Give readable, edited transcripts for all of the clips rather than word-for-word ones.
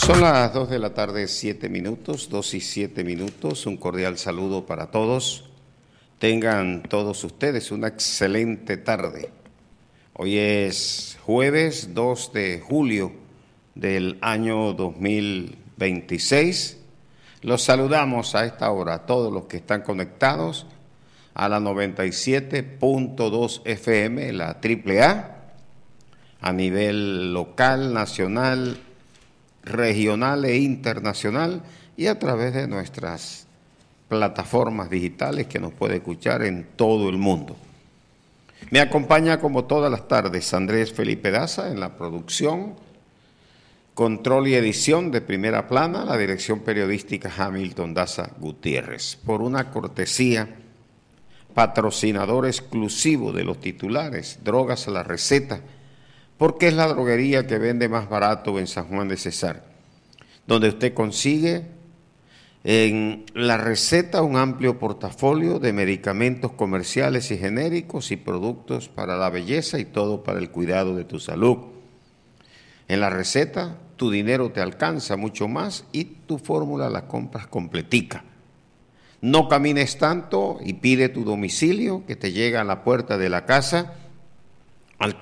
Son las 2 de la tarde, 7 minutos, 2 y 7 minutos. Un cordial saludo para todos. Tengan todos ustedes una excelente tarde. Hoy es jueves 2 de julio del año 2026. Los saludamos a esta hora, a todos los que están conectados a la 97.2 FM, la AAA, a nivel local, nacional, regional e internacional, y a través de nuestras plataformas digitales que nos puede escuchar en todo el mundo. Me acompaña como todas las tardes Andrés Felipe Daza en la producción, control y edición de Primera Plana, la dirección periodística Hamilton Daza Gutiérrez. Por una cortesía, patrocinador exclusivo de los titulares, Drogas a la Receta, porque es la droguería que vende más barato en San Juan de Cesar, donde usted consigue en La Receta un amplio portafolio de medicamentos comerciales y genéricos y productos para la belleza y todo para el cuidado de tu salud. En La Receta tu dinero te alcanza mucho más y tu fórmula la compras completica. No camines tanto y pide tu domicilio que te llega a la puerta de la casa al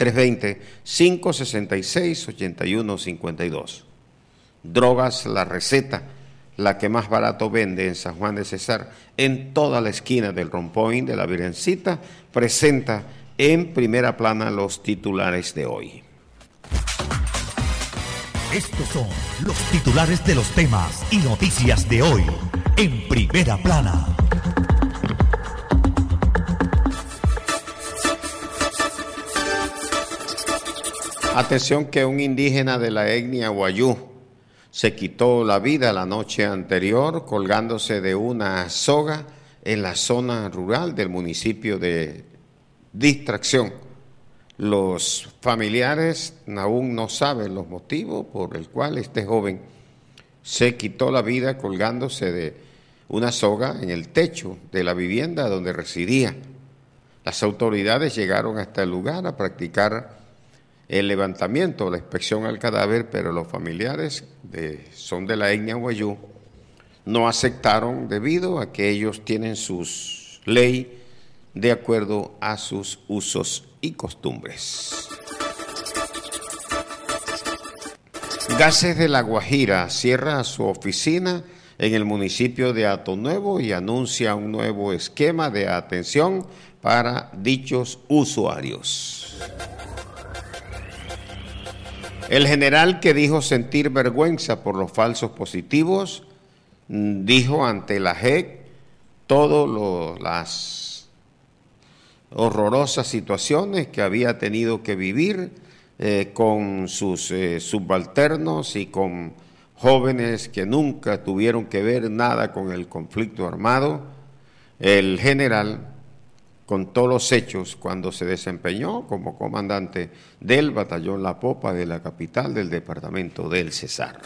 320-566-8152. Drogas La Receta, la que más barato vende en San Juan de Cesar, en toda la esquina del Rompoint de la Virgencita, presenta en Primera Plana los titulares de hoy. Estos son los titulares de los temas y noticias de hoy en Primera Plana. Atención que un indígena de la etnia Wayuu se quitó la vida la noche anterior colgándose de una soga en la zona rural del municipio de Distracción. Los familiares aún no saben los motivos por el cual este joven se quitó la vida colgándose de una soga en el techo de la vivienda donde residía. Las autoridades llegaron hasta el lugar a practicar el levantamiento, la inspección al cadáver, pero los familiares son de la etnia Wayuu, no aceptaron debido a que ellos tienen sus leyes de acuerdo a sus usos y costumbres. Gases de La Guajira cierra su oficina en el municipio de Atonuevo y anuncia un nuevo esquema de atención para dichos usuarios. El general, que dijo sentir vergüenza por los falsos positivos, dijo ante la JEC todas las horrorosas situaciones que había tenido que vivir con sus subalternos y con jóvenes que nunca tuvieron que ver nada con el conflicto armado. El general contó los hechos cuando se desempeñó como comandante del batallón La Popa de la capital del departamento del Cesar.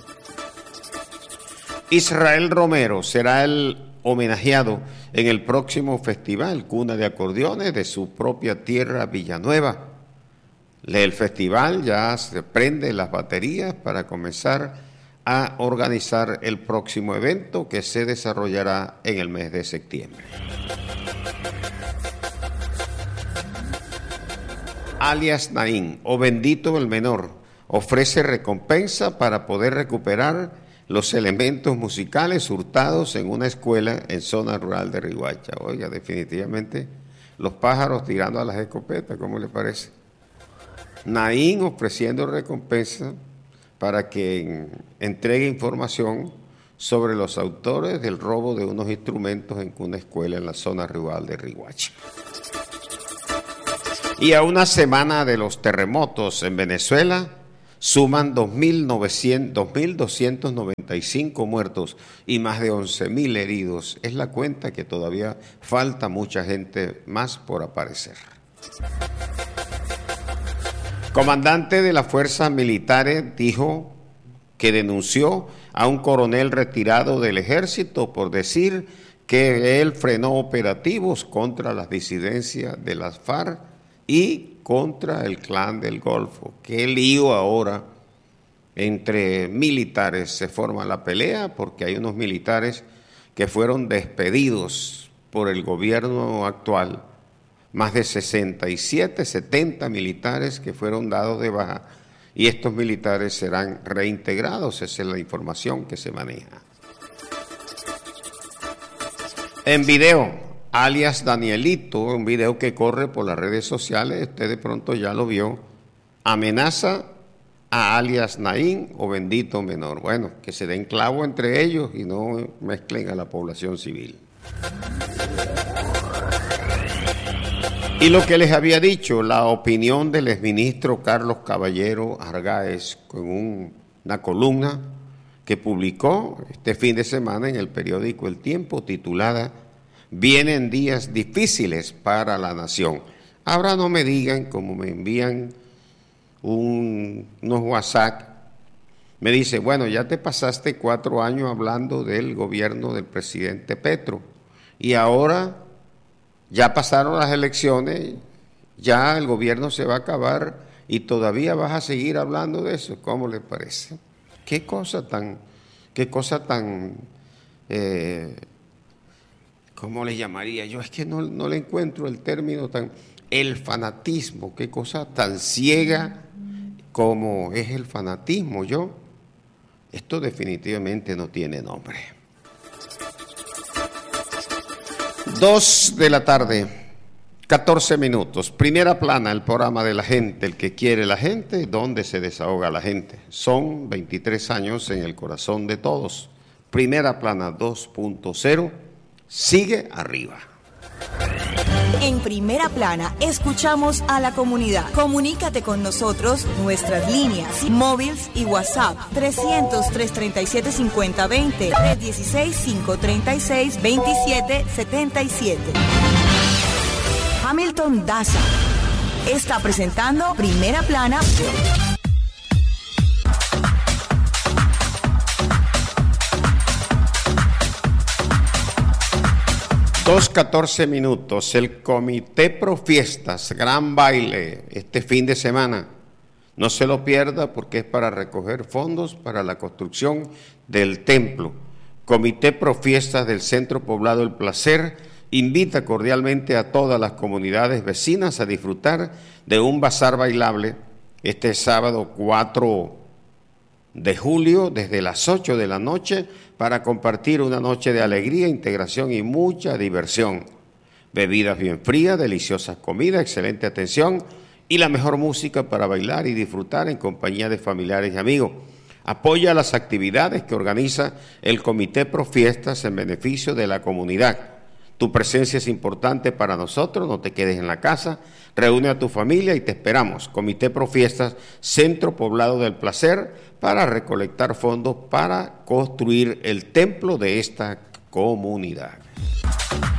Israel Romero será el homenajeado en el próximo festival Cuna de Acordeones de su propia tierra, Villanueva. El festival ya se prende las baterías para comenzar a organizar el próximo evento que se desarrollará en el mes de septiembre. Alias Naín, o Bendito el Menor, ofrece recompensa para poder recuperar los elementos musicales hurtados en una escuela en zona rural de Riguacha. Oiga, definitivamente los pájaros tirando a las escopetas, ¿cómo le parece? Naín ofreciendo recompensa para que entregue información sobre los autores del robo de unos instrumentos en una escuela en la zona rural de Riguacha. Y a una semana de los terremotos en Venezuela, suman 2.295 muertos y más de 11.000 heridos. Es la cuenta que todavía falta mucha gente más por aparecer. Comandante de las fuerzas militares dijo que denunció a un coronel retirado del ejército por decir que él frenó operativos contra las disidencias de las FARC y contra el Clan del Golfo. Qué lío ahora entre militares se forma la pelea porque hay unos militares que fueron despedidos por el gobierno actual, más de 67, 70 militares que fueron dados de baja y estos militares serán reintegrados, esa es la información que se maneja. En video, alias Danielito, un video que corre por las redes sociales, usted de pronto ya lo vio, amenaza a alias Naín o Bendito Menor. Bueno, que se den clavo entre ellos y no mezclen a la población civil. Y lo que les había dicho, la opinión del exministro Carlos Caballero Argáez con una columna que publicó este fin de semana en el periódico El Tiempo, titulada "Vienen días difíciles para la nación". Ahora no me digan, como me envían unos WhatsApp, me dice, bueno, ya te pasaste 4 años hablando del gobierno del presidente Petro y ahora ya pasaron las elecciones, ya el gobierno se va a acabar y todavía vas a seguir hablando de eso. ¿Cómo le parece? Qué cosa tan, ¿cómo le llamaría? Yo es que no le encuentro el término tan, el fanatismo, qué cosa tan ciega como es el fanatismo. Esto definitivamente no tiene nombre. 2 de la tarde, 14 minutos. Primera Plana, el programa de la gente, el que quiere la gente, donde se desahoga la gente. Son 23 años en el corazón de todos. Primera Plana 2.0, sigue arriba. En Primera Plana escuchamos a la comunidad. Comunícate con nosotros, nuestras líneas, móviles y WhatsApp 300-337-5020, 316-536-2777. Hamilton Daza está presentando Primera Plana. 2:14 minutos. El Comité Pro Fiestas, gran baile este fin de semana. No se lo pierda porque es para recoger fondos para la construcción del templo. Comité Pro Fiestas del Centro Poblado El Placer invita cordialmente a todas las comunidades vecinas a disfrutar de un bazar bailable este sábado 4 de julio desde las 8 de la noche para compartir una noche de alegría, integración y mucha diversión. Bebidas bien frías, deliciosas comidas, excelente atención y la mejor música para bailar y disfrutar en compañía de familiares y amigos. Apoya las actividades que organiza el Comité Pro Fiestas en beneficio de la comunidad. Tu presencia es importante para nosotros, no te quedes en la casa, reúne a tu familia y te esperamos. Comité Pro Fiestas, Centro Poblado del Placer, para recolectar fondos para construir el templo de esta comunidad.